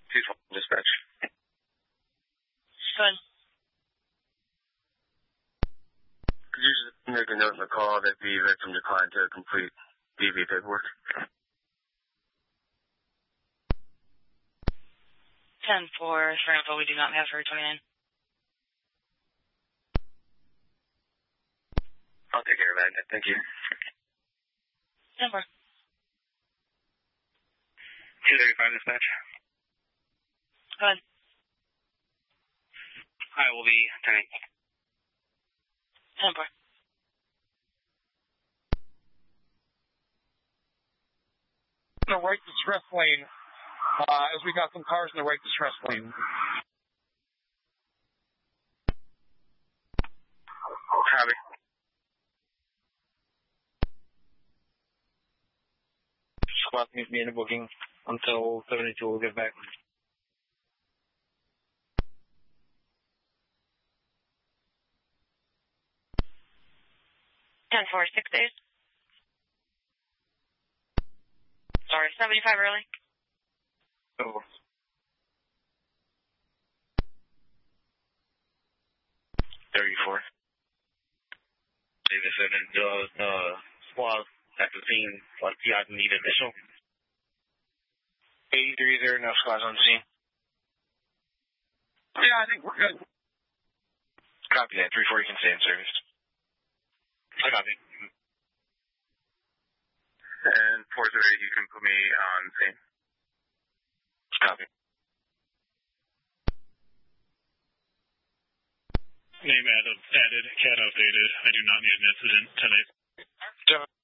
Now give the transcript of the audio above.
Dispatch. Good. Could you just make a note in the call that the victim declined to complete DV paperwork? 10-4, for info, we do not have her 29. I'll take care of that. Thank you. 10-4. 235 dispatch. Good. I will be 10. 10-4. The right distress lane, as we got some cars in the right distress lane. Copy. Squad needs me in a booking until 72 will get back. For 6 days. Sorry, 75 early. Oh. 34. Davis said squad at the scene, like PI need additional. 83 there, no squads on the scene. Yeah, I think we're good. Copy that. 3-4, you can stay in service. I got it. And 4-3, you can put me on scene. Copy. Name added, CAD updated. I do not need an incident tonight.